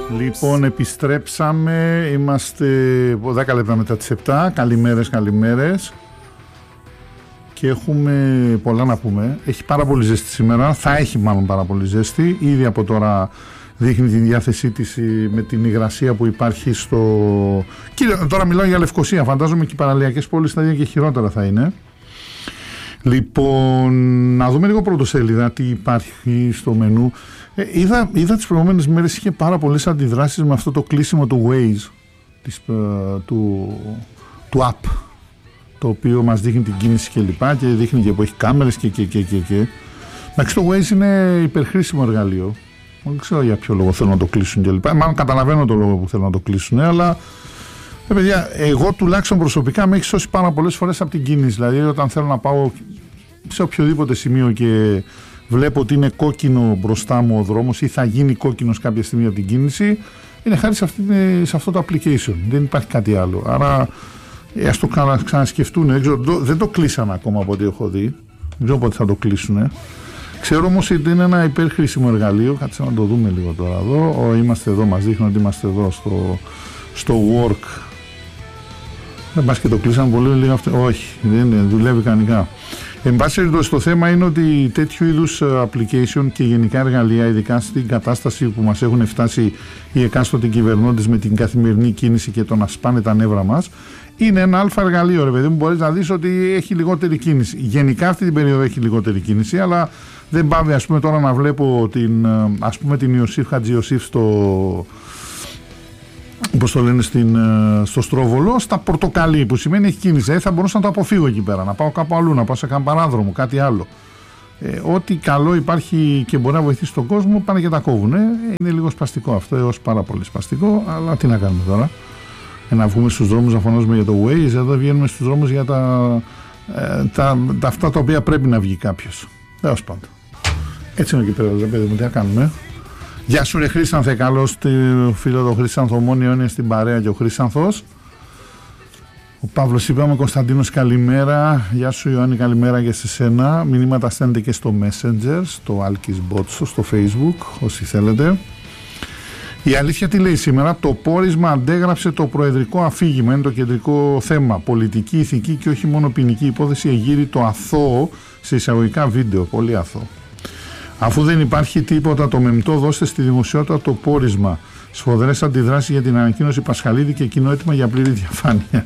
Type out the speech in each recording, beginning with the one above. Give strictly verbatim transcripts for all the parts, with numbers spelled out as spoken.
Λοιπόν, επιστρέψαμε, είμαστε δέκα λεπτά μετά τις επτά, καλημέρες, καλημέρες και έχουμε πολλά να πούμε. Έχει πάρα πολύ ζέστη σήμερα, θα έχει μάλλον πάρα πολύ ζέστη, ήδη από τώρα δείχνει τη διάθεσή της με την υγρασία που υπάρχει στο... Κύριε, τώρα μιλάω για Λευκοσία, φαντάζομαι και οι παραλιακές πόλεις θα είναι και χειρότερα θα είναι. Λοιπόν, να δούμε λίγο πρωτοσέλιδα τι υπάρχει στο μενού. Ε, είδα, είδα τις προηγούμενες μέρες είχε πάρα πολλές αντιδράσεις με αυτό το κλείσιμο του Waze, της, uh, του, του app, το οποίο μας δείχνει την κίνηση και λοιπά και δείχνει και που έχει κάμερες και και και και και. Εντάξει, το Waze είναι υπερχρήσιμο εργαλείο. Δεν ξέρω για ποιο λόγο θέλουν να το κλείσουν και λοιπά. Μάλλον καταλαβαίνω το λόγο που θέλουν να το κλείσουν, αλλά ε, παιδιά, εγώ τουλάχιστον προσωπικά με έχει σώσει πάρα πολλές φορές από την κίνηση. Δηλαδή, όταν θέλω να πάω σε οποιοδήποτε σημείο και βλέπω ότι είναι κόκκινο μπροστά μου ο δρόμος ή θα γίνει κόκκινος κάποια στιγμή από την κίνηση, είναι χάρη σε, αυτή, σε αυτό το application. Δεν υπάρχει κάτι άλλο. Άρα, ε, ας το ξανα, ξανασκεφτούν. Δεν, ξέρω, το, δεν το κλείσαν ακόμα από ό,τι έχω δει. Δεν ξέρω πότε θα το κλείσουν. Ξέρω όμως ότι είναι ένα υπερχρήσιμο εργαλείο. Κάτσε να το δούμε λίγο τώρα εδώ. Ο, είμαστε εδώ, μας δείχνουν ότι είμαστε εδώ στο, στο work. Δεν πας και το κλείσαν πολύ λίγο αυτό. Όχι, δεν δουλεύει κανονικά. Εν πάση περιπτώσει, το θέμα είναι ότι τέτοιου είδους application και γενικά εργαλεία, ειδικά στην κατάσταση που μας έχουν φτάσει οι εκάστοτε κυβερνώντες με την καθημερινή κίνηση και το να σπάνε τα νεύρα μας, είναι ένα αλφα εργαλείο, ρε παιδί μου. Μπορείς να δεις ότι έχει λιγότερη κίνηση. Γενικά αυτή την περίοδο έχει λιγότερη κίνηση, αλλά δεν πάμε, ας πούμε, τώρα να βλέπω την, ας πούμε, την Ιωσήφ Χατζιωσήφ στο... όπως το λένε στην, στο Στρόβολο, στα Πορτοκαλί, που σημαίνει έχει κίνηση. Ε, θα μπορούσα να το αποφύγω εκεί πέρα, να πάω κάπου αλλού, να πάω σε κανένα παράδρομο, κάτι άλλο. Ε, ό,τι καλό υπάρχει και μπορεί να βοηθήσει τον κόσμο, πάνε και τα κόβουν. Ε, είναι λίγο σπαστικό αυτό, έως πάρα πολύ σπαστικό, αλλά τι να κάνουμε τώρα. Ε, να βγούμε στους δρόμους να φωνάζουμε για το Waze, εδώ βγαίνουμε στους δρόμους για τα, ε, τα, τα αυτά τα οποία πρέπει να βγει κάποιος. Τέλος πάντων. Έτσι είναι εκεί πέρα, παιδί μου, τι να κάνουμε. Γεια σου ρε Χρήσανθε, καλώς το φίλο το Χρήσανθο Μόνιο είναι στην παρέα και ο Χρήσανθος. Ο Παύλος είπαμε, Κωνσταντίνος καλημέρα. Γεια σου Ιωάννη, καλημέρα και σε σένα. Μηνύματα στέλνετε και στο Messenger, στο Alkis Botsο, στο Facebook, όσοι θέλετε. Η αλήθεια τι λέει σήμερα, το πόρισμα αντέγραψε το προεδρικό αφήγημα, είναι το κεντρικό θέμα. Πολιτική, ηθική και όχι μόνο ποινική υπόθεση εγείρει το αθώο σε εισαγωγικά βίντεο, πολύ αθώο. Αφού δεν υπάρχει τίποτα το μεμτό, δώστε στη δημοσιότητα το πόρισμα. Σφοδρές αντιδράσεις για την ανακοίνωση Πασχαλίδη και κοινό έτοιμα για πλήρη διαφάνεια.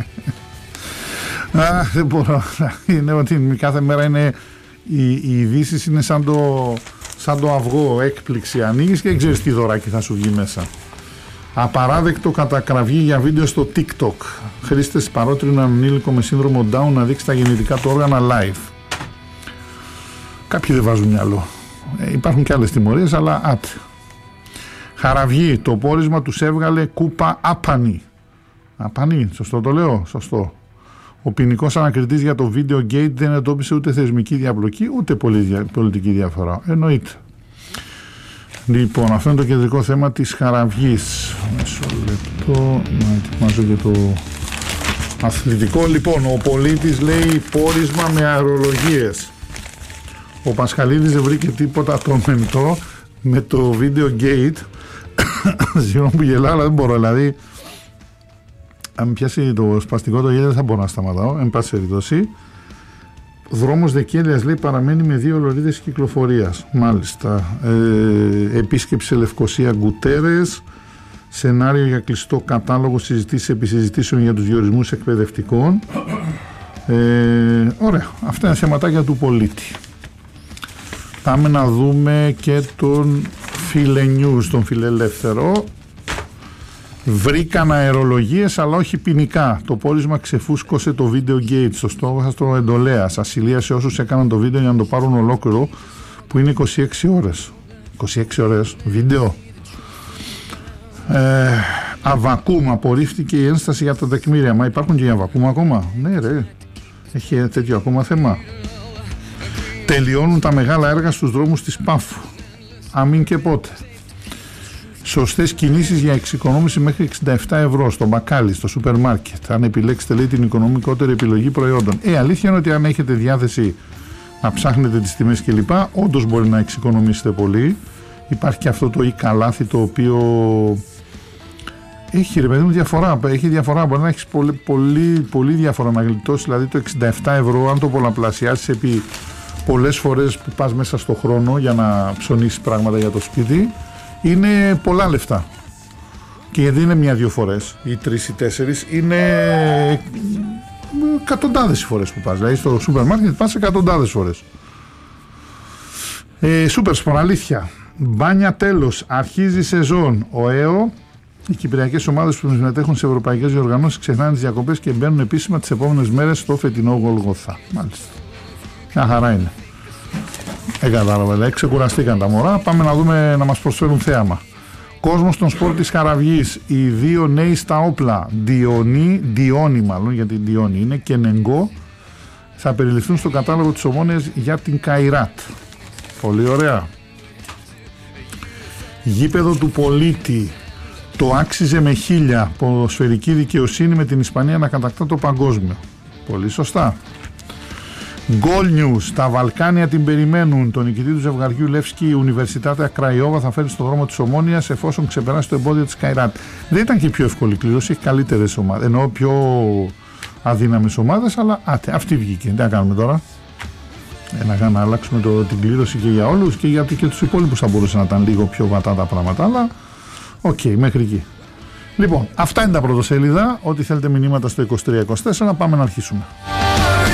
Α, δεν μπορώ. Είναι ότι κάθε μέρα είναι, οι, οι ειδήσεις είναι σαν το, σαν το αυγό, έκπληξη. Ανοίγεις και δεν ξέρεις τι δωράκι θα σου βγει μέσα. Απαράδεκτο κατακραυγή για βίντεο στο TikTok. Χρήστες παρότριναν ανήλικο με σύνδρομο Down να δείξει τα γεννητικά του όργανα live. Κάποιοι δεν βάζουν μυαλό. Ε, υπάρχουν και άλλες τιμωρίες, αλλά άτε. Χαραυγή, το πόρισμα τους έβγαλε κούπα άπανη. Απανή, σωστό το λέω, σωστό. Ο ποινικός ανακριτής για το Video Gate δεν εντόπισε ούτε θεσμική διαπλοκή, ούτε πολιτική διαφορά. Εννοείται. Λοιπόν, αυτό είναι το κεντρικό θέμα της χαραυγής. Μισό λεπτό, να ετοιμάζω και το αθλητικό. Λοιπόν, ο πολίτης λέει πόρισμα με αερολογίες. Ο Πασχαλίδης δεν βρήκε τίποτα το μεντό με το Video Gate. Συγγνώμη που γελάω, αλλά δεν μπορώ. Δηλαδή, αν με πιάσει το σπαστικό το γέλιο, δεν θα μπορώ να σταματάω. Εν πάση περιπτώσει, δρόμος Δεκέλειας λέει παραμένει με δύο λωρίδες κυκλοφορίας. Μάλιστα. Ε, επίσκεψη σε Λευκοσία Γκουτέρες. Σενάριο για κλειστό κατάλογο συζητήσεις επί συζητήσεων για τους διορισμούς εκπαιδευτικών. Ε, ωραία. Αυτά είναι θεματάκια του πολίτη. Πάμε να δούμε και τον Φίλε News, τον Φιλελεύθερο. Βρήκαν αερολογίες αλλά όχι ποινικά. Το πόρισμα ξεφούσκωσε το Video Gate. Στο στόχαστρο εντολέας. Ασυλίασε όσους έκαναν το βίντεο για να το πάρουν ολόκληρο, που είναι είκοσι έξι ώρες. είκοσι έξι ώρες βίντεο. Ε, Αβακούμ, απορρίφθηκε η ένσταση για τα τεκμήρια. Μα υπάρχουν και οι Αβακούμ ακόμα? Ναι ρε, έχει τέτοιο ακόμα θέμα. Τελειώνουν τα μεγάλα έργα στους δρόμους της Πάφου. Αμήν και πότε. Σωστές κινήσεις για εξοικονόμηση μέχρι εξήντα επτά ευρώ στο μπακάλι, στο σούπερ μάρκετ. Αν επιλέξετε, λέει, την οικονομικότερη επιλογή προϊόντων. Ε, αλήθεια είναι ότι αν έχετε διάθεση να ψάχνετε τις τιμές κλπ, όντως μπορεί να εξοικονομήσετε πολύ. Υπάρχει και αυτό το Ι-Καλάθι, το οποίο έχει, ρε παιδί μου, διαφορά. Έχει διαφορά. Μπορεί να έχει πολύ, πολύ, πολύ διαφορά να γλιτώσει. Δηλαδή το εξήντα επτά ευρώ, αν το πολλαπλασιάσεις επί πολλές φορές που πας μέσα στο χρόνο για να ψωνίσεις πράγματα για το σπίτι, είναι πολλά λεφτά. Και γιατί είναι μία-δύο φορές, ή τρεις ή τέσσερις, είναι εκατοντάδες οι φορές που πας. Δηλαδή στο σούπερ μάρκετ πας εκατοντάδες φορές. Ε, Σούπερ Σπορ, αλήθεια. Μπάνια τέλος. Αρχίζει η σεζόν. Ο ΕΟ. Οι κυπριακές ομάδες που συμμετέχουν σε ευρωπαϊκές διοργανώσεις ξεχνάνε τις διακοπές και μπαίνουν επίσημα τις επόμενες μέρες στο φετινό Γολγοθά. Μάλιστα. Μια χαρά είναι. Δεν κατάλαβα, δηλαδή ξεκουραστήκαν τα μωρά. Πάμε να δούμε να μας προσφέρουν θέαμα. Κόσμος των σπορ της Χαραυγής. Οι δύο νέοι στα όπλα, Διονύ, Διόνι μάλλον, γιατί Διόνι είναι, και Νεγκό, θα περιληφθούν στο κατάλογο της Ομόνοιας για την Καϊράτ. Πολύ ωραία. Γήπεδο του Πολίτη. Το άξιζε με χίλια. Ποδοσφαιρική δικαιοσύνη με την Ισπανία να κατακτά το παγκόσμιο. Πολύ σωστά. Goal News. Τα Βαλκάνια την περιμένουν. Το νικητή του ζευγαριού Λεύσκη Ουνιβερσιτάτε Ακραϊόβα θα φέρει στον δρόμο της Ομόνοιας εφόσον ξεπεράσει το εμπόδιο της Καϊράτ. Δεν ήταν και πιο εύκολη κλήρωση. Έχει καλύτερες ομάδες. Εννοώ πιο αδύναμες ομάδες, αλλά άτε, αυτή βγήκε. Τι να κάνουμε τώρα. Ε, να, να αλλάξουμε το, την κλήρωση και για όλους και για και τους υπόλοιπους θα μπορούσε να ήταν λίγο πιο βατά τα πράγματα, αλλά οκ, okay, μέχρι εκεί. Λοιπόν, αυτά είναι τα πρωτοσέλιδα. Ό,τι θέλετε μηνύματα στο είκοσι τρία είκοσι τέσσερα, πάμε να αρχίσουμε.